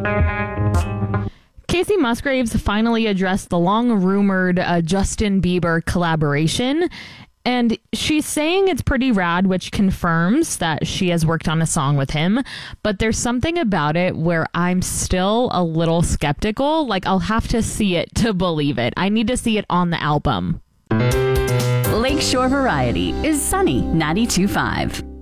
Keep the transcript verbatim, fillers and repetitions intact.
Kacey Musgraves finally addressed the long-rumored uh, Justin Bieber collaboration, and she's saying it's pretty rad, which confirms that she has worked on a song with him, but there's something about it where I'm still a little skeptical. Like, I'll have to see it to believe it. I need to see it on the album. Lakeshore Variety is Sunny ninety-two point five.